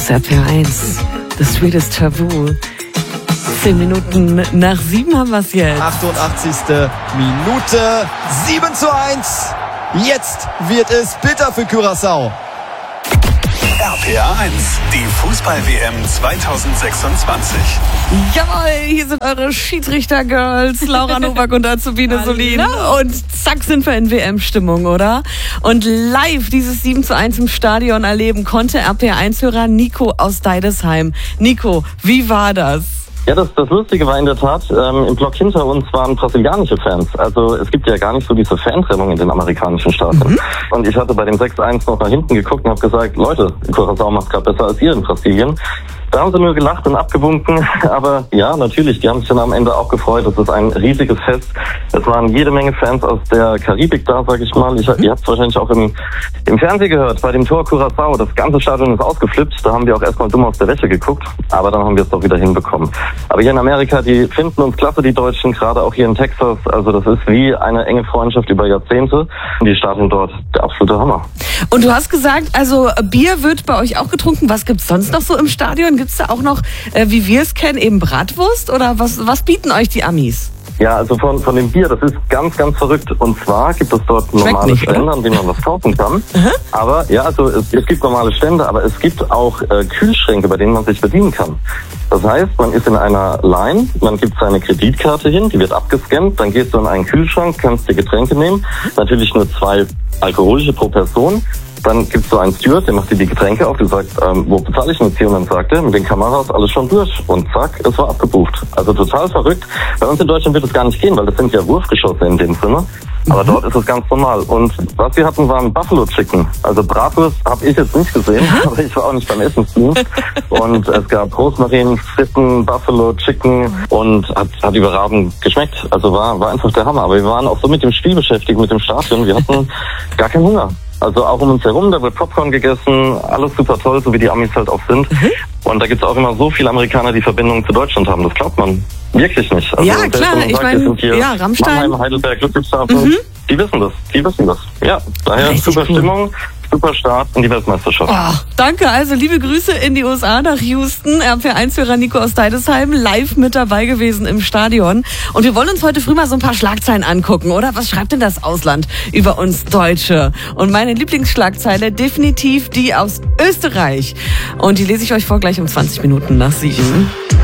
ist RPR1, The Sweetest Taboo. 10 Minuten nach 7 haben wir es jetzt. 88. Minute, 7:1. Jetzt wird es bitter für Curaçao. RPR1, die Fußball-WM 2026. Jawohl, hier sind eure Schiedsrichter-Girls, Laura Nowak und Azubine Solin. Und zack, sind wir in WM-Stimmung, oder? Und live dieses 7:1 im Stadion erleben konnte RPR1-Hörer Nico aus Deidesheim. Nico, wie war das? Ja, das Lustige war in der Tat, im Block hinter uns waren brasilianische Fans. Also es gibt ja gar nicht so diese Fantrennung in den amerikanischen Staaten. Und ich hatte bei dem 6:1 noch nach hinten geguckt und habe gesagt, Leute, Curaçao macht gerade besser als ihr in Brasilien. Da haben sie nur gelacht und abgewunken, aber ja, natürlich, die haben sich dann am Ende auch gefreut. Es ist ein riesiges Fest. Es waren jede Menge Fans aus der Karibik da, sag ich mal. Ihr habt es wahrscheinlich auch im Fernsehen gehört, bei dem Tor Curaçao. Das ganze Stadion ist ausgeflippt. Da haben wir auch erstmal dumm aus der Wäsche geguckt, aber dann haben wir es doch wieder hinbekommen. Aber hier in Amerika, die finden uns klasse, die Deutschen, gerade auch hier in Texas. Also das ist wie eine enge Freundschaft über Jahrzehnte. Und die Stadion dort, der absolute Hammer. Und du hast gesagt, also Bier wird bei euch auch getrunken. Was gibt's sonst noch so im Stadion? Gibt's da auch noch, wie wir es kennen, eben Bratwurst? Oder was bieten euch die Amis? Ja, also von dem Bier, das ist ganz, ganz verrückt. Und zwar gibt es dort normale Stände, an denen man was kaufen kann. Aber ja, also es gibt normale Stände, aber es gibt auch Kühlschränke, bei denen man sich bedienen kann. Das heißt, man ist in einer Line, man gibt seine Kreditkarte hin, die wird abgescannt, dann gehst du in einen Kühlschrank, kannst dir Getränke nehmen, natürlich nur 2 alkoholische pro Person. Dann gibt's so einen Steward, der macht dir die Getränke auf, du sagst, wo bezahle ich jetzt hier? Und dann sagt er, mit den Kameras alles schon durch. Und zack, es war abgebucht. Also total verrückt. Bei uns in Deutschland wird es gar nicht gehen, weil das sind ja Wurfgeschosse in dem Sinne. Aber dort ist es ganz normal. Und was wir hatten, waren Buffalo Chicken. Also Bratwurst habe ich jetzt nicht gesehen, aber ich war auch nicht beim Essensdienst. Und es gab Rosmarin, Fritten, Buffalo Chicken und hat überragend geschmeckt. Also war einfach der Hammer. Aber wir waren auch so mit dem Spiel beschäftigt, mit dem Stadion. Wir hatten gar keinen Hunger. Also auch um uns herum, da wird Popcorn gegessen, alles super toll, so wie die Amis halt auch sind. Und da gibt's auch immer so viele Amerikaner, die Verbindungen zu Deutschland haben. Das glaubt man wirklich nicht. Also ja, klar, ich meine, ja, Rammstein. Mannheim, Heidelberg, Ludwigshafen, die wissen das. Ja, daher richtig super cool. Stimmung. Super Start in die Weltmeisterschaft. Oh, danke, also liebe Grüße in die USA nach Houston. RPR1-Hörer Nico aus Deidesheim live mit dabei gewesen im Stadion. Und wir wollen uns heute früh mal so ein paar Schlagzeilen angucken, oder? Was schreibt denn das Ausland über uns Deutsche? Und meine Lieblingsschlagzeile definitiv die aus Österreich. Und die lese ich euch vor gleich um 20 Minuten nach 7.